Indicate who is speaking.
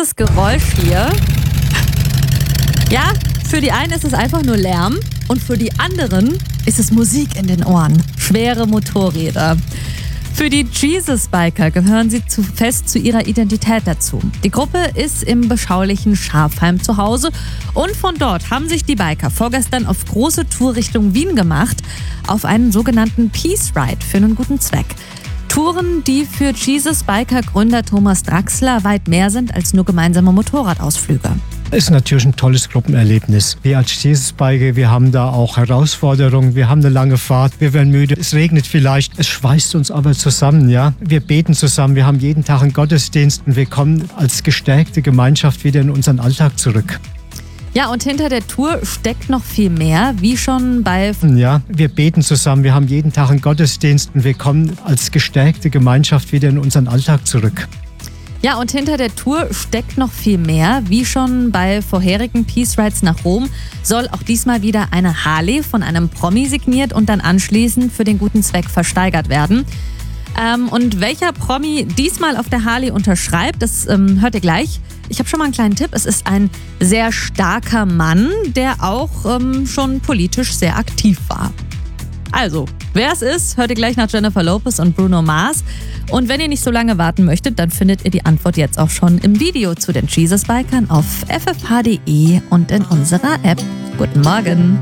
Speaker 1: Dieses Geräusch hier, ja, für die einen ist es einfach nur Lärm und für die anderen ist es Musik in den Ohren. Schwere Motorräder. Für die Jesus-Biker gehören sie fest zu ihrer Identität dazu. Die Gruppe ist im beschaulichen Schafheim zu Hause und von dort haben sich die Biker vorgestern auf große Tour Richtung Wien gemacht, auf einen sogenannten Peace Ride für einen guten Zweck. Touren, die für Jesus-Biker-Gründer Thomas Draxler weit mehr sind als nur gemeinsame Motorradausflüge.
Speaker 2: Ist natürlich ein tolles Gruppenerlebnis. Wir als Jesus-Biker, wir haben da auch Herausforderungen, wir haben eine lange Fahrt, wir werden müde, es regnet vielleicht, es schweißt uns aber zusammen, ja. Wir beten zusammen, wir haben jeden Tag einen Gottesdienst und wir kommen als gestärkte Gemeinschaft wieder in unseren Alltag zurück.
Speaker 1: Ja, und hinter der Tour steckt noch viel mehr, wie schon bei...
Speaker 2: Ja, wir beten zusammen, wir haben jeden Tag einen Gottesdienst und wir kommen als gestärkte Gemeinschaft wieder in unseren Alltag zurück.
Speaker 1: Ja, und hinter der Tour steckt noch viel mehr. Wie schon bei vorherigen Peace Rides nach Rom soll auch diesmal wieder eine Harley von einem Promi signiert und dann anschließend für den guten Zweck versteigert werden. Und welcher Promi diesmal auf der Harley unterschreibt, das hört ihr gleich. Ich habe schon mal einen kleinen Tipp. Es ist ein sehr starker Mann, der auch schon politisch sehr aktiv war. Also, wer es ist, hört ihr gleich nach Jennifer Lopez und Bruno Mars. Und wenn ihr nicht so lange warten möchtet, dann findet ihr die Antwort jetzt auch schon im Video zu den Jesus-Bikern auf ffh.de und in unserer App. Guten Morgen!